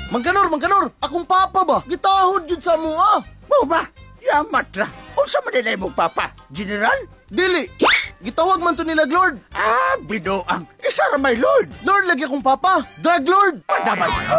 Mangkanor, akong papa ba? Gitahod jud sa mo ah. Mo ba? Yamat ra. Unsa man nila imong papa? General? Dili. Gitawag man to nila Lord. Ah, binuang. Isa ra may Lord. Lord lagi akong papa. Drug Lord. Damay.